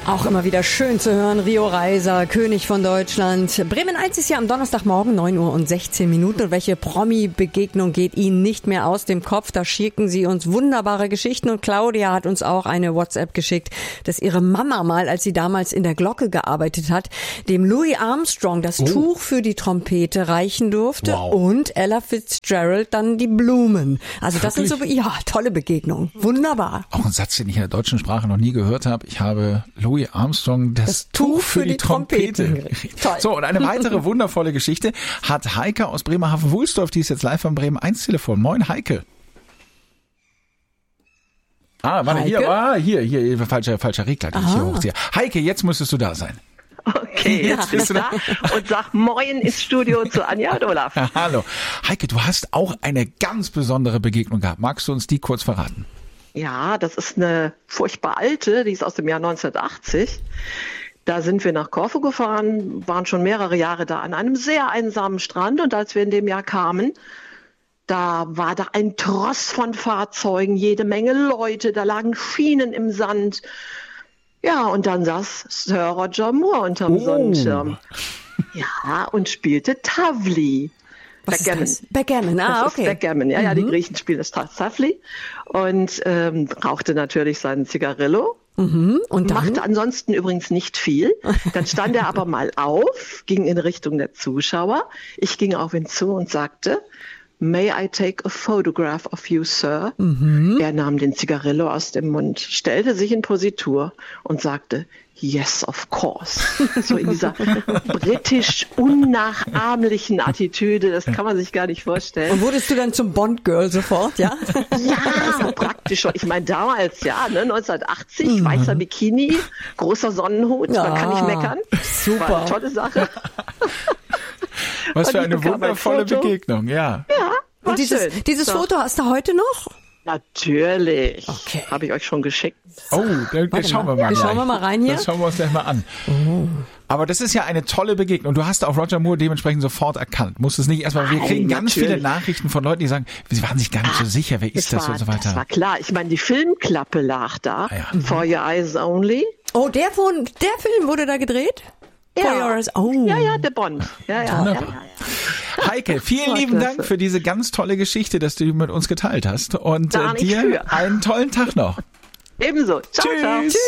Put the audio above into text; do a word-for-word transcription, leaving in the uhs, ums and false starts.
Auch immer wieder schön zu hören. Rio Reiser, König von Deutschland. Bremen eins ist ja am Donnerstagmorgen, neun Uhr und sechzehn Minuten. Und welche Promi-Begegnung geht Ihnen nicht mehr aus dem Kopf? Da schicken Sie uns wunderbare Geschichten. Und Claudia hat uns auch eine WhatsApp geschickt, dass ihre Mama mal, als sie damals in der Glocke gearbeitet hat, dem Louis Armstrong das oh. Tuch für die Trompete reichen durfte. Wow. Und Ella Fitzgerald dann die Blumen. Also das Wirklich? sind so, ja, tolle Begegnungen. Wunderbar. Auch ein Satz, den ich in der deutschen Sprache noch nie gehört habe. Ich habe Louis Armstrong das, das Tuch für, für die, die Trompete. Trompete. So, und eine weitere wundervolle Geschichte hat Heike aus Bremerhaven-Wulsdorf, die ist jetzt live am Bremen eins Telefon. Moin, Heike. Ah, warte, Heike? hier, ah, hier, hier, falscher, falscher Regler, den ich hier hochziehe. Heike, jetzt müsstest du da sein. Okay, jetzt bist du da und sag Moin ins Studio zu Anja und Olaf. Ja, hallo. Heike, du hast auch eine ganz besondere Begegnung gehabt. Magst du uns die kurz verraten? Ja, das ist eine furchtbar alte, die ist aus dem Jahr neunzehnhundertachtzig. Da sind wir nach Korfu gefahren, waren schon mehrere Jahre da an einem sehr einsamen Strand. Und als wir in dem Jahr kamen, da war da ein Tross von Fahrzeugen, jede Menge Leute, da lagen Schienen im Sand. Ja, und dann saß Sir Roger Moore unterm oh. Sonnenschirm. Ja, und spielte Tavli. Was Backgammon. Ist das? Backgammon, ah, das okay. Ist Backgammon, ja, mhm. ja, die Griechen spielen das Tavli. Und ähm, rauchte natürlich seinen Zigarillo. Mhm. Und dann? Machte ansonsten übrigens nicht viel. Dann stand er aber mal auf, ging in Richtung der Zuschauer. Ich ging auf ihn zu und sagte, May I take a photograph of you, Sir? Mhm. Er nahm den Zigarillo aus dem Mund, stellte sich in Positur und sagte, Yes, of course. So in dieser britisch unnachahmlichen Attitüde, das kann man sich gar nicht vorstellen. Und wurdest du dann zum Bond-Girl sofort, ja? Ja, praktisch schon. Ich meine, damals, ja, ne, neunzehnhundertachtzig, mhm. weißer Bikini, großer Sonnenhut, ja, man kann nicht meckern. Super. War eine tolle Sache. Was für eine wundervolle Begegnung, ja. Ja, war Und dieses, schön. dieses so. Foto hast du heute noch? Natürlich. Okay. Habe ich euch schon geschickt. Oh, da, da schauen wir mal gleich. Schauen wir mal rein hier. Das schauen wir uns gleich mal an. Oh. Aber das ist ja eine tolle Begegnung. Du hast auch Roger Moore dementsprechend sofort erkannt. Musst es nicht erstmal, wir kriegen ganz natürlich. viele Nachrichten von Leuten, die sagen, sie waren sich gar nicht so sicher, wer ist das, das war, und so weiter. Das war klar. Ich meine, die Filmklappe lag da. Ah, ja. For Your Eyes Only. Oh, der, von, der Film wurde da gedreht? Ja. For Your Eyes Only. Ja, ja, der Bond. Ja, ja, ja, ja, ja. Heike, vielen oh, lieben Dank für diese ganz tolle Geschichte, dass du mit uns geteilt hast. Und äh, dir für. einen tollen Tag noch. Ebenso. Ciao, Tschüss. ciao.